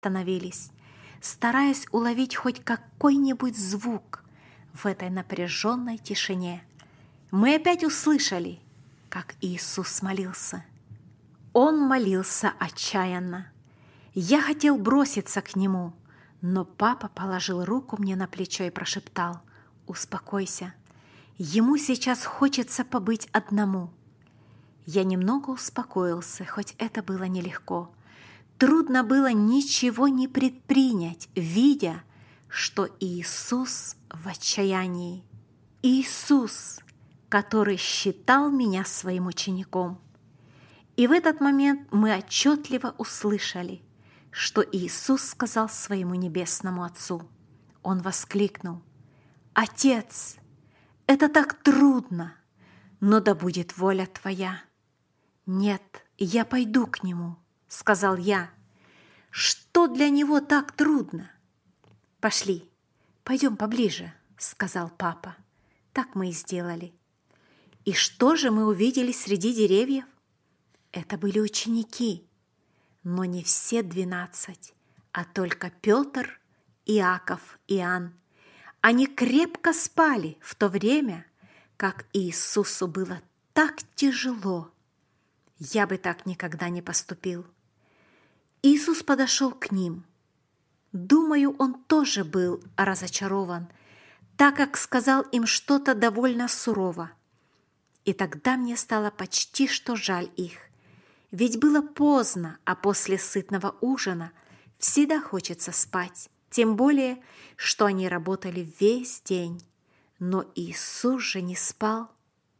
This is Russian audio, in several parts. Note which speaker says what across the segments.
Speaker 1: остановились, стараясь уловить хоть какой-нибудь звук в этой напряженной тишине. Мы опять услышали, как Иисус молился. Он молился отчаянно. Я хотел броситься к Нему, но папа положил руку мне на плечо и прошептал: «Успокойся, Ему сейчас хочется побыть одному». Я немного успокоился, хоть это было нелегко. Трудно было ничего не предпринять, видя, что Иисус в отчаянии. Иисус, который считал меня своим учеником. И в этот момент мы отчетливо услышали, что Иисус сказал своему небесному Отцу. Он воскликнул: «Отец, это так трудно, но да будет воля Твоя». «Нет, я пойду к Нему», — сказал я. «Что для Него так трудно?» «Пошли, пойдем поближе», — сказал папа. Так мы и сделали. И что же мы увидели среди деревьев? Это были ученики, но не все 12, а только Петр, Иаков и Иоанн. Они крепко спали в то время, как Иисусу было так тяжело. Я бы так никогда не поступил. Иисус подошел к ним. Думаю, он тоже был разочарован, так как сказал им что-то довольно сурово. И тогда мне стало почти что жаль их. Ведь было поздно, а после сытного ужина всегда хочется спать, тем более, что они работали весь день. Но Иисус же не спал.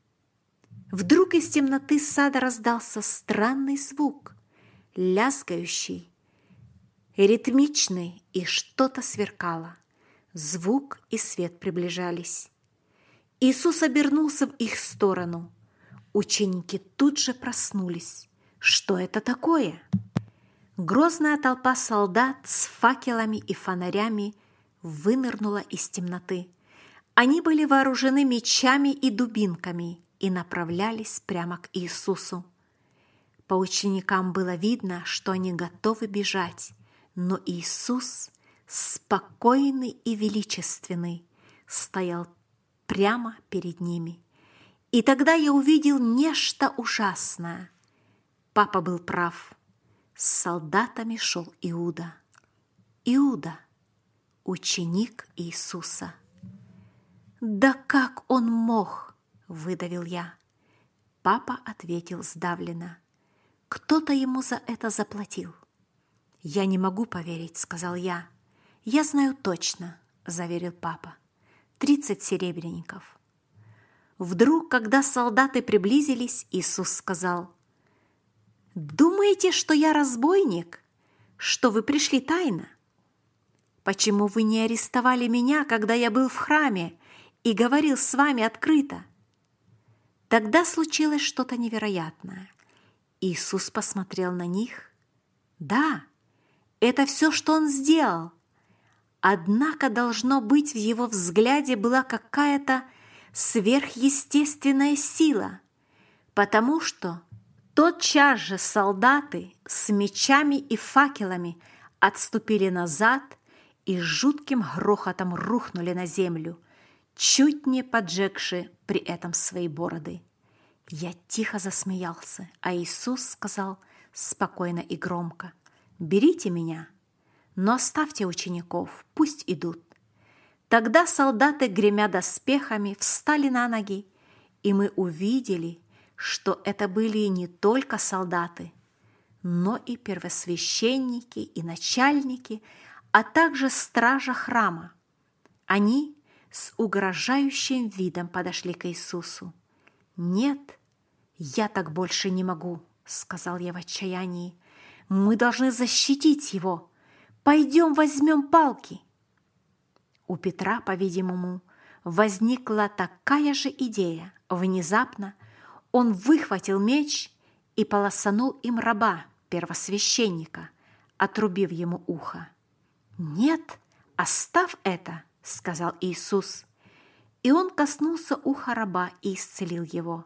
Speaker 1: Вдруг из темноты сада раздался странный звук, лязгающий, ритмичный, и что-то сверкало. Звук и свет приближались. Иисус обернулся в их сторону. Ученики тут же проснулись. Что это такое? Грозная толпа солдат с факелами и фонарями вынырнула из темноты. Они были вооружены мечами и дубинками и направлялись прямо к Иисусу. По ученикам было видно, что они готовы бежать, но Иисус, спокойный и величественный, стоял прямо перед ними. И тогда я увидел нечто ужасное. Папа был прав. С солдатами шел Иуда. Иуда, ученик Иисуса. «Да как он мог?» — выдавил я. Папа ответил сдавленно: «Кто-то ему за это заплатил». «Я не могу поверить», — сказал я. «Я знаю точно», — заверил папа. 30 серебряников. Вдруг, когда солдаты приблизились, Иисус сказал: «Думаете, что я разбойник? Что вы пришли тайно? Почему вы не арестовали меня, когда я был в храме и говорил с вами открыто?» Тогда случилось что-то невероятное. Иисус посмотрел на них. Да, это все, что Он сделал. Однако, должно быть, в Его взгляде была какая-то сверхъестественная сила, потому что тотчас же солдаты с мечами и факелами отступили назад и с жутким грохотом рухнули на землю, чуть не поджегши при этом свои бороды. Я тихо засмеялся, а Иисус сказал спокойно и громко: «Берите меня, но оставьте учеников, пусть идут». Тогда солдаты, гремя доспехами, встали на ноги, и мы увидели, что это были не только солдаты, но и первосвященники, и начальники, а также стража храма. Они с угрожающим видом подошли к Иисусу. «Нет, я так больше не могу», — сказал я в отчаянии. «Мы должны защитить его. Пойдем возьмем палки». У Петра, по-видимому, возникла такая же идея. Внезапно он выхватил меч и полосанул им раба, первосвященника, отрубив ему ухо. «Нет, оставь это», — сказал Иисус. И он коснулся уха раба и исцелил его.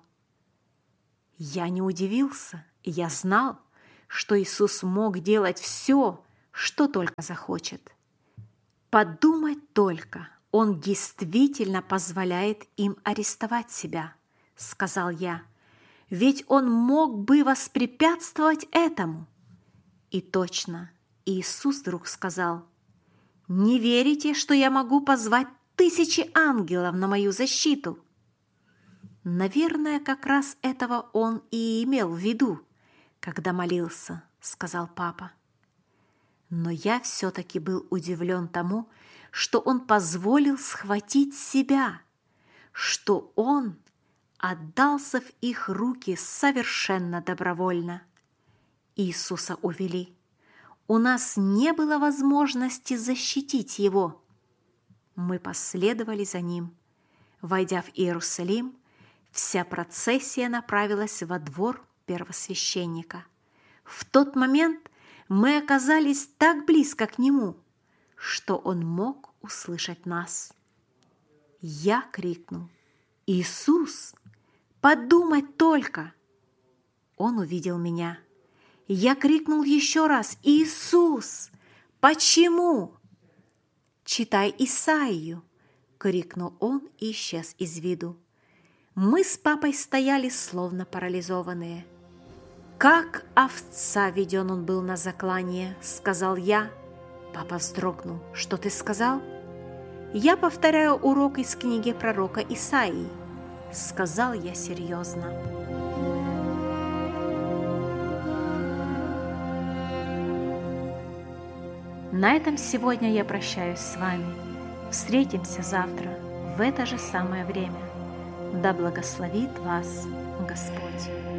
Speaker 1: Я не удивился, я знал, что Иисус мог делать все, что только захочет. Подумать только, он действительно позволяет им арестовать себя, сказал я, ведь он мог бы воспрепятствовать этому. И точно, Иисус вдруг сказал: «Не верите, что я могу позвать тысячи ангелов на мою защиту?» Наверное, как раз этого он и имел в виду, когда молился, сказал папа. Но я все-таки был удивлен тому, что он позволил схватить себя, что он отдался в их руки совершенно добровольно. Иисуса увели. У нас не было возможности защитить его. Мы последовали за ним. Войдя в Иерусалим, вся процессия направилась во двор первосвященника. В тот момент мы оказались так близко к нему, что он мог услышать нас. Я крикнул: «Иисус, подумать только!» Он увидел меня. Я крикнул еще раз: «Иисус, почему?» «Читай Исаию!» — крикнул он и исчез из виду. Мы с папой стояли, словно парализованные. «Как овца веден он был на заклание», — сказал я. Папа вздрогнул. «Что ты сказал?» «Я повторяю урок из книги пророка Исаии», — сказал я серьезно. На этом сегодня я прощаюсь с вами. Встретимся завтра в это же самое время. Да благословит вас Господь!